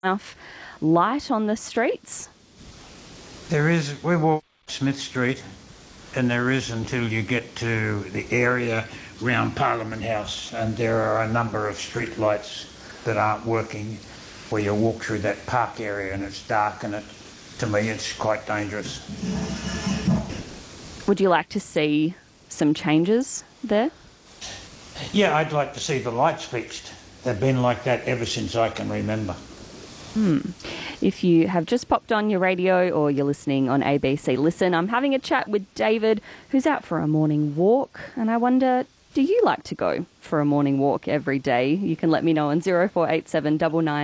enough light on the streets? There is, we walk Smith Street, and there is until you get to the area round Parliament House, and there are a number of street lights that aren't working where you walk through that park area and it's dark, and to me it's quite dangerous. Would you like to see some changes there? Yeah, I'd like to see the lights fixed. They've been like that ever since I can remember. If you have just popped on your radio or you're listening on ABC Listen, I'm having a chat with David, who's out for a morning walk, and I wonder, do you like to go for a morning walk every day? You can let me know on 0487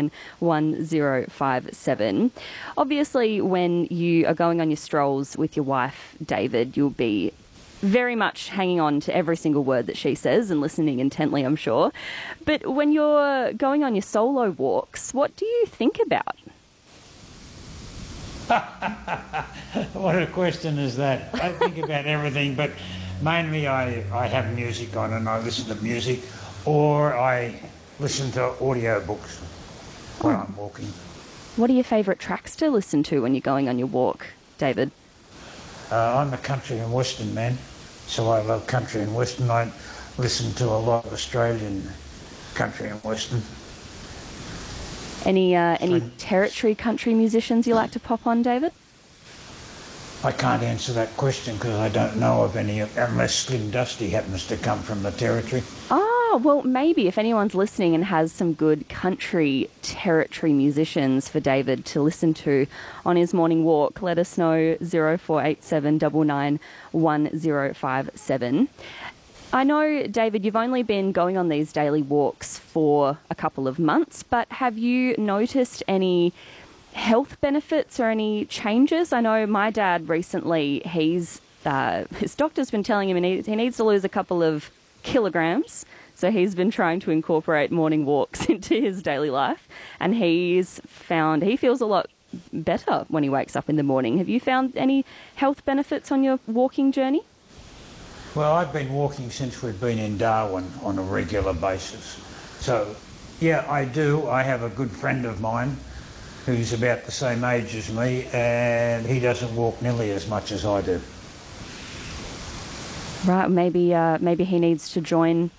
991057. Obviously, when you are going on your strolls with your wife, David, you'll be very much hanging on to every single word that she says and listening intently, I'm sure. But when you're going on your solo walks, what do you think about? What a question is that? I think about everything, but mainly I have music on and I listen to music, or I listen to audio books when I'm walking. What are your favourite tracks to listen to when you're going on your walk, David? I'm a country and western man, so I love country and western. I listen to a lot of Australian country and western. Any territory country musicians you like to pop on, David? I can't answer that question because I don't know of any, unless Slim Dusty happens to come from the territory. Oh, well, maybe if anyone's listening and has some good country territory musicians for David to listen to on his morning walk, let us know 0487 991057. I know, David, you've only been going on these daily walks for a couple of months, but have you noticed any health benefits or any changes? I know my dad recently, his doctor's been telling him he needs to lose a couple of kilograms. So he's been trying to incorporate morning walks into his daily life, and he's found he feels a lot better when he wakes up in the morning. Have you found any health benefits on your walking journey? Well, I've been walking since we've been in Darwin on a regular basis. So, yeah, I do. I have a good friend of mine who's about the same age as me, and he doesn't walk nearly as much as I do. Right, maybe he needs to join